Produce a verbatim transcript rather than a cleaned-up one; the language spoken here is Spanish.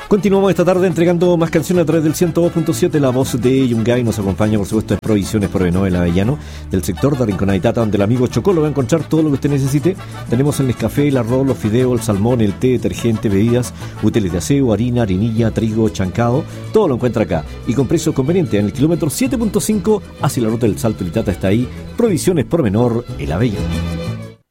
Continuamos esta tarde entregando más canciones a través del ciento dos punto siete. La voz de Yungay nos acompaña, por supuesto, es Provisiones Porvenor, el Avellano, del sector de Rinconaitata, donde el amigo Chocó lo va a encontrar todo lo que usted necesite. Tenemos el Nescafé, el arroz, los fideos, el salmón, el té, detergente, bebidas, útiles de aseo, harina, harinilla, trigo, chancado. Todo lo encuentra acá y con precios convenientes. En el kilómetro siete punto cinco hacia la ruta del Salto Litata está ahí Provisiones Porvenor, el Avellano.